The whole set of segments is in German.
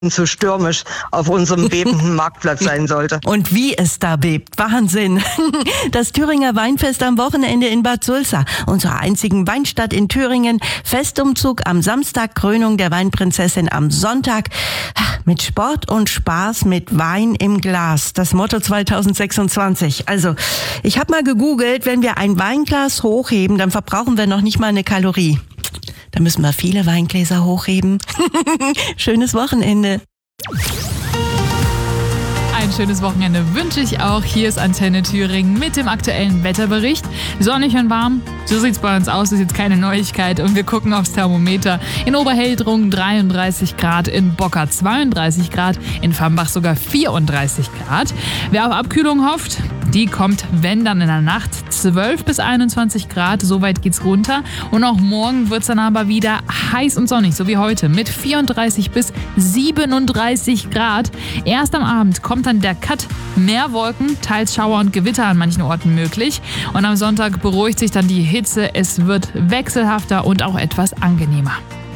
so stürmisch auf unserem bebenden Marktplatz sein sollte. Und wie es da bebt. Wahnsinn. Das Thüringer Weinfest am Wochenende in Bad Sulza, unserer einzigen Weinstadt in Thüringen. Festumzug am Samstag, Krönung der Weinprinzessin am Sonntag. Mit Sport und Spaß mit Wein im Glas. Das Motto 2026. Also, ich habe mal gegoogelt, wenn wir ein Weinglas hochheben, dann verbrauchen wir noch nicht mal eine Kalorie. Da müssen wir viele Weingläser hochheben. Schönes Wochenende. Ein schönes Wochenende wünsche ich auch. Hier ist Antenne Thüringen mit dem aktuellen Wetterbericht. Sonnig und warm, so sieht's bei uns aus, ist jetzt keine Neuigkeit. Und wir gucken aufs Thermometer. In Oberheldrungen 33 Grad, in Bocker 32 Grad, in Fambach sogar 34 Grad. Wer auf Abkühlung hofft, die kommt, wenn dann in der Nacht, 12 bis 21 Grad, so weit geht's runter. Und auch morgen wird's dann aber wieder heiß und sonnig, so wie heute, mit 34 bis 37 Grad. Erst am Abend kommt dann der Cut, mehr Wolken, teils Schauer und Gewitter an manchen Orten möglich. Und am Sonntag beruhigt sich dann die Hitze, es wird wechselhafter und auch etwas angenehmer.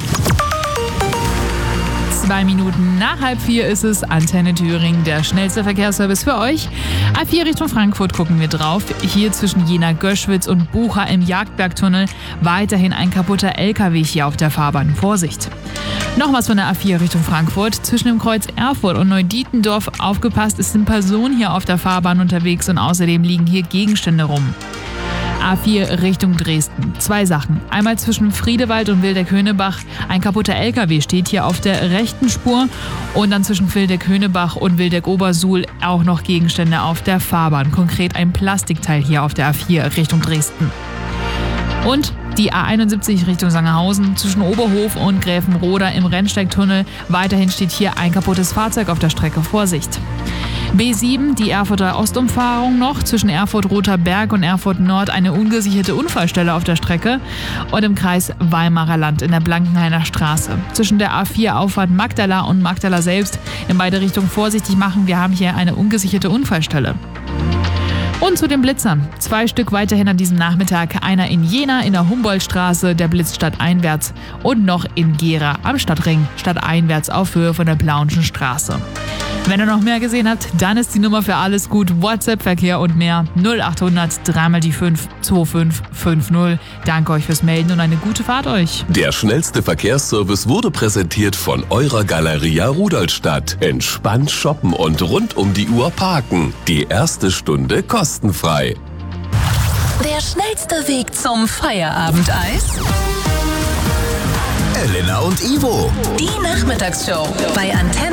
2 Minuten nach 3:30 ist es. Antenne Thüringen, der schnellste Verkehrsservice für euch. A4 Richtung Frankfurt gucken wir drauf. Hier zwischen Jena-Göschwitz und Bucha im Jagdbergtunnel weiterhin ein kaputter LKW hier auf der Fahrbahn. Vorsicht! Noch was von der A4 Richtung Frankfurt. Zwischen dem Kreuz Erfurt und Neudietendorf aufgepasst, es sind Personen hier auf der Fahrbahn unterwegs und außerdem liegen hier Gegenstände rum. A4 Richtung Dresden. 2 Sachen. Einmal zwischen Friedewald und Wildeck-Höhnebach. Ein kaputter LKW steht hier auf der rechten Spur. Und dann zwischen Wildeck-Höhnebach und Wildeck-Obersuhl auch noch Gegenstände auf der Fahrbahn. Konkret ein Plastikteil hier auf der A4 Richtung Dresden. Und die A71 Richtung Sangerhausen zwischen Oberhof und Gräfenroda im Rennsteigtunnel. Weiterhin steht hier ein kaputtes Fahrzeug auf der Strecke. Vorsicht! B7, die Erfurter Ostumfahrung noch, zwischen Erfurt-Rother Berg und Erfurt Nord eine ungesicherte Unfallstelle auf der Strecke und im Kreis Weimarer Land in der Blankenhainer Straße. Zwischen der A4 Auffahrt Magdala und Magdala selbst in beide Richtungen vorsichtig machen, wir haben hier eine ungesicherte Unfallstelle. Und zu den Blitzern. 2 Stück weiterhin an diesem Nachmittag. Einer in Jena in der Humboldtstraße, der Blitz stadteinwärts. Und noch in Gera am Stadtring, stadteinwärts auf Höhe von der Plauenschen Straße. Wenn ihr noch mehr gesehen habt, dann ist die Nummer für alles gut. WhatsApp-Verkehr und mehr 0800 3 die 5 2550. Danke euch fürs Melden und eine gute Fahrt euch. Der schnellste Verkehrsservice wurde präsentiert von eurer Galeria Rudolstadt. Entspannt shoppen und rund um die Uhr parken. Die erste Stunde kostenfrei. Der schnellste Weg zum Feierabendeis? Elena und Ivo. Die Nachmittagsshow bei Antenne